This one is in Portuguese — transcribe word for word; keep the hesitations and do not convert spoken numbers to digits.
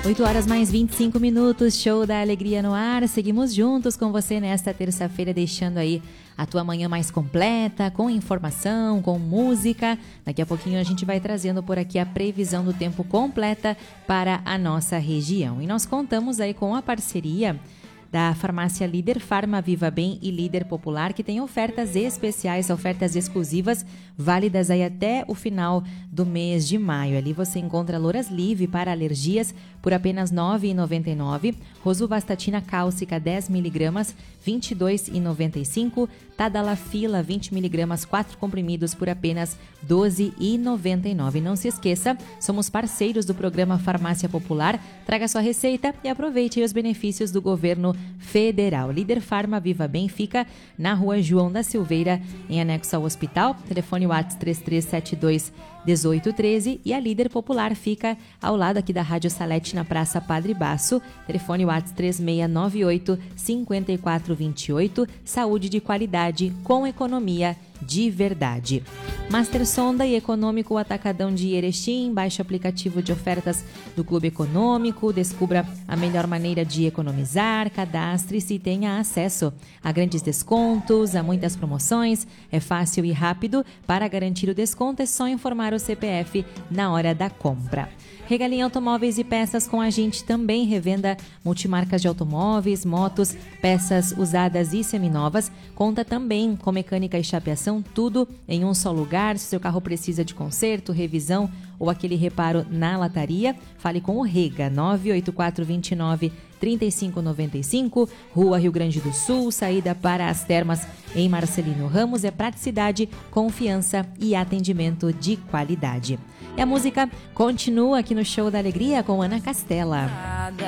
oito horas mais vinte e cinco minutos, show da alegria no ar. Seguimos juntos com você nesta terça-feira, deixando aí a tua manhã mais completa, com informação, com música. Daqui a pouquinho a gente vai trazendo por aqui a previsão do tempo completa para a nossa região. E nós contamos aí com a parceria da farmácia Líder, Farma Viva Bem e Líder Popular, que tem ofertas especiais, ofertas exclusivas, válidas aí até o final do mês de maio. Ali você encontra Loras Live para alergias por apenas nove reais e noventa e nove centavos, Rosuvastatina cálcica dez miligramas, vinte e dois reais e noventa e cinco centavos, Tadalafila vinte miligramas, quatro comprimidos por apenas doze reais e noventa e nove centavos. Não se esqueça, somos parceiros do programa Farmácia Popular. Traga sua receita e aproveite os benefícios do governo federal. Líder Farma Viva Bem fica na rua João da Silveira, em anexo ao hospital. Telefone WhatsApp três três sete dois um oito um três e a Líder Popular fica ao lado aqui da Rádio Salete, na Praça Padre Baço. Telefone WhatsApp três seis nove oito cinco quatro dois oito. Saúde de qualidade com economia de verdade. Master Sonda e Econômico Atacadão de Erechim. Baixe o aplicativo de ofertas do Clube Econômico, descubra a melhor maneira de economizar, cadastre-se e tenha acesso a grandes descontos, a muitas promoções. É fácil e rápido. Para garantir o desconto é só informar o C P F na hora da compra. Regalim Automóveis e Peças com a gente também, revenda multimarcas de automóveis, motos, peças usadas e seminovas. Conta também com mecânica e chapeação, tudo em um só lugar. Se seu carro precisa de conserto, revisão ou aquele reparo na lataria, fale com o Rega, nove oito quatro dois nove três cinco nove cinco, Rua Rio Grande do Sul, saída para as Termas em Marcelino Ramos. É praticidade, confiança e atendimento de qualidade. E a música continua aqui no Show da Alegria com Ana Castela.